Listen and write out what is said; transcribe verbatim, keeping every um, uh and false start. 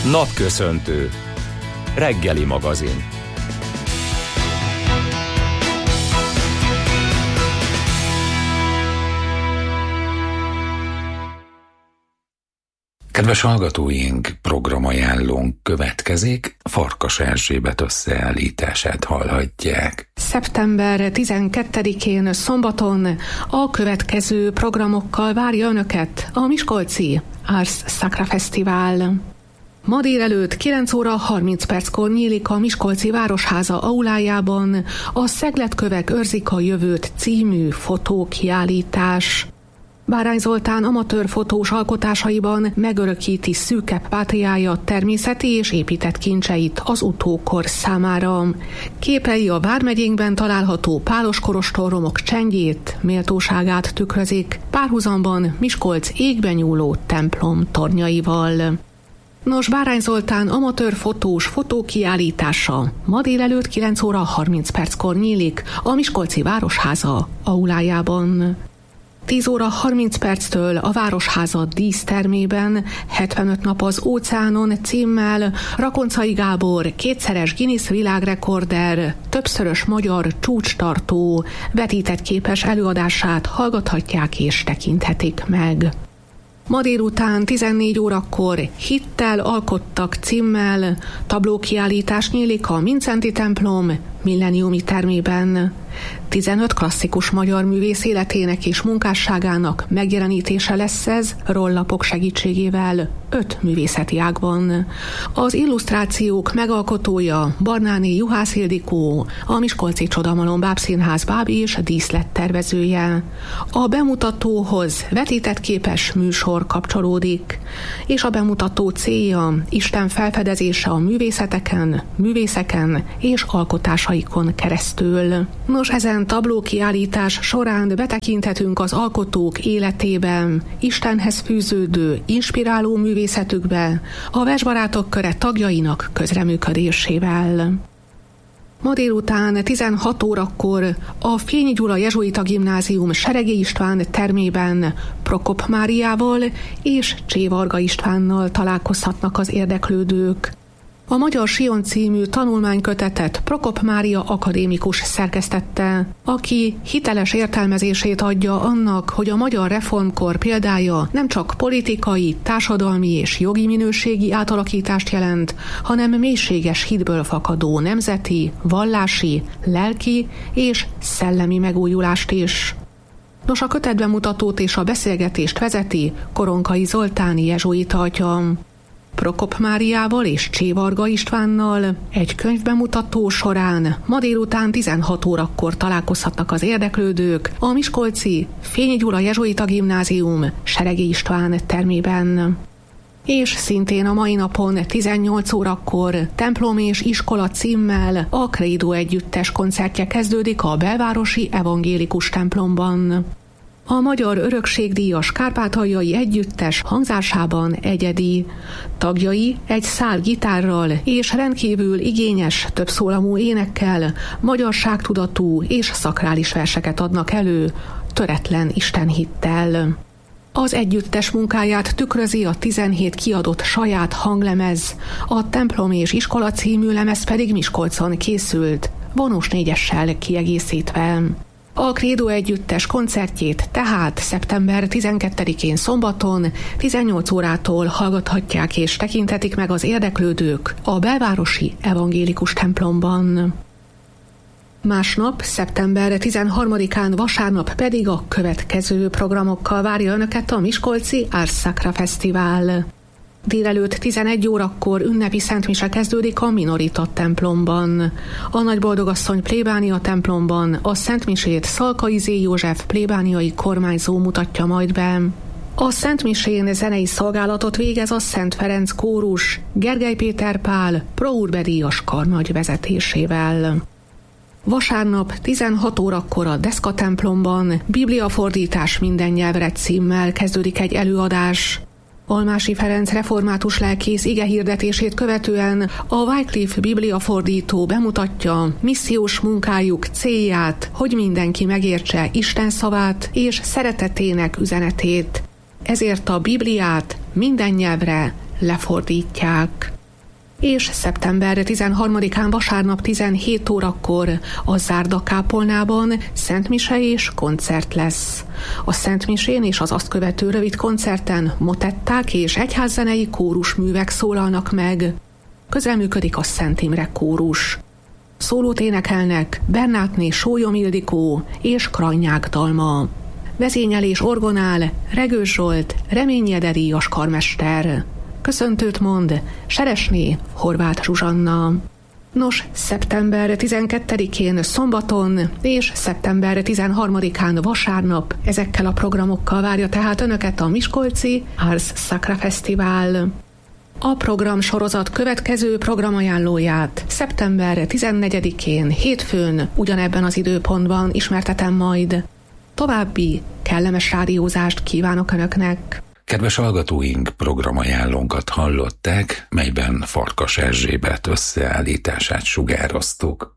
Napköszöntő. Reggeli magazin. Kedves hallgatóink, programajánlónk következik, Farkas Erzsébet összeállítását hallhatják. szeptember tizenkettedikén szombaton a következő programokkal várja Önöket a miskolci Ars Sacra Fesztivál. Ma délelőtt kilenc óra harminc perckor nyílik a Miskolci Városháza aulájában a Szegletkövek őrzik a jövőt című fotókiállítás. Bárány Zoltán amatőr fotós alkotásaiban megörökíti szűkebb pátriája természeti és épített kincseit az utókor számára. Képei a vármegyénkben található pálos kolostorromok csendjét, méltóságát tükrözik, párhuzamban Miskolc égben nyúló templom tornyaival. Nos, Bárány Zoltán amatőr fotós fotókiállítása ma délelőtt kilenc óra harminc perckor nyílik a Miskolci Városháza aulájában. tíz óra harminc perctől a Városháza dísztermében hetvenöt nap az óceánon címmel Rakoncai Gábor kétszeres Guinness világrekorder, többszörös magyar csúcstartó vetített képes előadását hallgathatják és tekinthetik meg. Ma délután tizennégy órakor Hittel alkottak címmel tablókiállítás nyílik a Mincenti templom milleniumi termében. tizenöt klasszikus magyar művész életének és munkásságának megjelenítése lesz ez rollapok segítségével öt művészeti ágban. Az illusztrációk megalkotója Barnáné Juhász Ildikó, a Miskolci Csodamalom Bábszínház báb és díszlettervezője. A bemutatóhoz vetített képes műsor kapcsolódik, és a bemutató célja Isten felfedezése a művészeteken, művészeken és alkotásaikon keresztül. Nos, ezen tablókiállítás során betekinthetünk az alkotók életében, Istenhez fűződő, inspiráló művészetükbe, a versbarátok köre tagjainak közreműködésével. Ma délután tizenhat órakor a Fényi Gyula Jezsuita Gimnázium Seregi István termében Prokop Máriával és Csévarga Istvánnal találkozhatnak az érdeklődők. A Magyar Sion című tanulmánykötetet Prokop Mária akadémikus szerkesztette, aki hiteles értelmezését adja annak, hogy a magyar reformkor példája nem csak politikai, társadalmi és jogi minőségi átalakítást jelent, hanem mélységes hitből fakadó nemzeti, vallási, lelki és szellemi megújulást is. Nos, a kötetbemutatót és a beszélgetést vezeti Koronkai Zoltán jezsuita atya. Prokop Máriával és Csévarga Istvánnal egy könyvbemutató során ma délután tizenhat órakor találkozhatnak az érdeklődők a miskolci Fényi Gyula Jezsuita Gimnázium Seregi István termében. És szintén a mai napon tizennyolc órakor templom és iskola címmel a Credo együttes koncertje kezdődik a belvárosi evangélikus templomban. A Magyar Örökségdíjas Kárpátaljai Együttes hangzásában egyedi. Tagjai egy szál gitárral és rendkívül igényes, többszólamú énekkel magyarságtudatú és szakrális verseket adnak elő, töretlen istenhittel. Az együttes munkáját tükrözi a tizenhét kiadott saját hanglemez, a Templom és Iskola című lemez pedig Miskolcon készült, vonós négyessel kiegészítve. A Credo együttes koncertjét tehát szeptember tizenkettedikén szombaton tizennyolc órától hallgathatják és tekinthetik meg az érdeklődők a belvárosi evangélikus templomban. Másnap, szeptember tizenharmadikán vasárnap pedig a következő programokkal várja Önöket a Miskolci Ars Sacra Fesztivál. Délelőtt tizenegy órakor ünnepi szentmise kezdődik a Minorita templomban. A Nagyboldogasszony plébánia templomban a szentmisét Szalkai Zé József plébániai kormányzó mutatja majd be. A szentmisén zenei szolgálatot végez a Szent Ferenc kórus Gergely Péter Pál proúrbedíjas karnagy vezetésével. Vasárnap tizenhat órakor a Deszka templomban Bibliafordítás minden nyelvre címmel kezdődik egy előadás. Almási Ferenc református lelkész igehirdetését követően a Wycliffe bibliafordító bemutatja missziós munkájuk célját, hogy mindenki megértse Isten szavát és szeretetének üzenetét. Ezért a Bibliát minden nyelvre lefordítják. és szeptember tizenharmadikán vasárnap tizenhét órakor a Zárda kápolnában szentmise és koncert lesz. A szentmisén és az azt követő rövid koncerten motetták és egyházzenei kórusművek szólalnak meg. Közreműködik a Szent Imre kórus. Szólót énekelnek Bernátné Sólyom Ildikó és Kranyák Dalma. Vezényelés orgonál Regős Zsolt, Reményi Ede díjas karmester. Köszöntőt mond Seresné Horváth Zsuzsanna. Nos, szeptember tizenkettedikén szombaton és szeptember tizenharmadikán vasárnap ezekkel a programokkal várja tehát önöket a miskolci Ars Sacra Fesztivál. A program sorozat következő programajánlóját szeptember tizennegyedikén hétfőn ugyanebben az időpontban ismertetem majd. További kellemes rádiózást kívánok önöknek! Kedves hallgatóink, programajánlónkat hallották, melyben Farkas Erzsébet összeállítását sugároztuk.